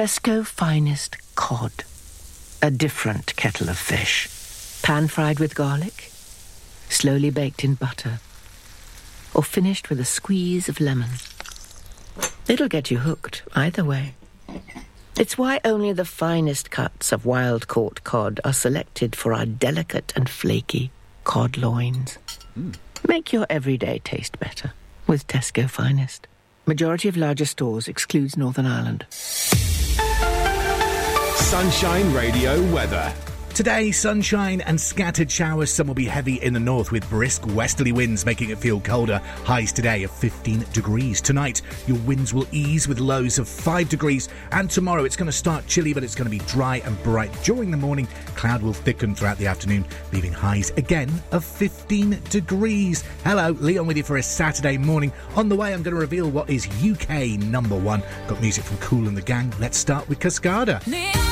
Tesco Finest Cod. A different kettle of fish. Pan-fried with garlic, slowly baked in butter, or finished with a squeeze of lemon. It'll get you hooked either way. It's why only the finest cuts of wild-caught cod are selected for our delicate and flaky cod loins. Make your everyday taste better with Tesco Finest. Majority of larger stores excludes Northern Ireland. Sunshine Radio weather. Today, sunshine and scattered showers. Some will be heavy in the north with brisk westerly winds making it feel colder. Highs today of 15 degrees. Tonight, your winds will ease with lows of 5 degrees. And tomorrow, it's going to start chilly, but it's going to be dry and bright. During the morning, cloud will thicken throughout the afternoon, leaving highs again of 15 degrees. Hello, Leon with you for a Saturday morning. On the way, I'm going to reveal what is UK #1. Got music from Kool and the Gang. Let's start with Cascada.